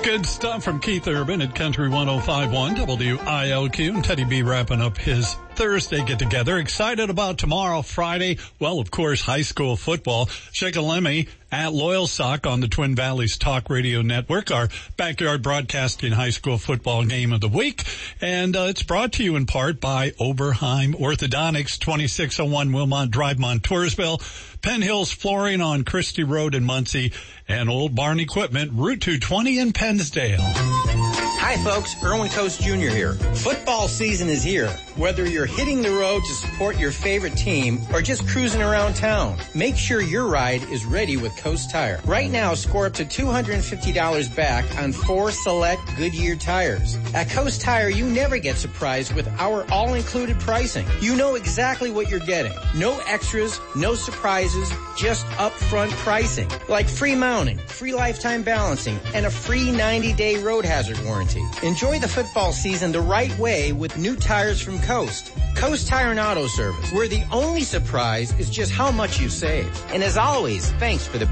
Good stuff from Keith Urban at Country 105.1 WILQ, and Teddy B wrapping up his Thursday get-together. Excited about tomorrow, Friday. Well, of course, high school football. Shikellamy at Loyalsock on the Twin Valleys Talk Radio Network, our backyard broadcasting high school football game of the week. And it's brought to you in part by Oberheim Orthodontics, 2601 Wilmont Drive, Montoursville, Penn Hills Flooring on Christie Road in Muncie, and Old Barn Equipment, Route 220 in Pennsdale. Hi folks, Erwin Coast Jr. here. Football season is here. Whether you're hitting the road to support your favorite team or just cruising around town, make sure your ride is ready with Coast Tire. Right now, score up to $250 back on 4 select Goodyear tires. At Coast Tire, you never get surprised with our all-included pricing. You know exactly what you're getting. No extras, no surprises, just upfront pricing. Like free mounting, free lifetime balancing, and a free 90-day road hazard warranty. Enjoy the football season the right way with new tires from Coast. Coast Tire and Auto Service, where the only surprise is just how much you save. And as always, thanks for the